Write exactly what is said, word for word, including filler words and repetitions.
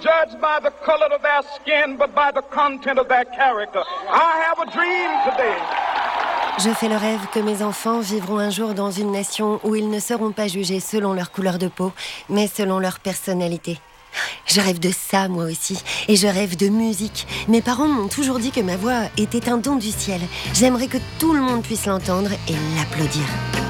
judged by the color of their skin, but by the content of their character. I have a dream today. Je fais le rêve que mes enfants vivront un jour dans une nation où ils ne seront pas jugés selon leur couleur de peau, mais selon leur personnalité. Je rêve de ça, moi aussi, et je rêve de musique. Mes parents m'ont toujours dit que ma voix était un don du ciel. J'aimerais que tout le monde puisse l'entendre et l'applaudir.